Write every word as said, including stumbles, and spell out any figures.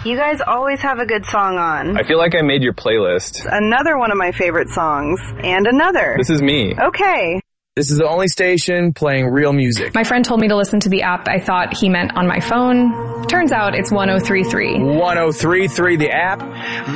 You guys always have a good song on. I feel like I made your playlist. Another one of my favorite songs. And another. This is me. Okay. This is the only station playing real music. My friend told me to listen to the app. I thought he meant on my phone. Turns out it's one oh three point three. one oh three point three, the app.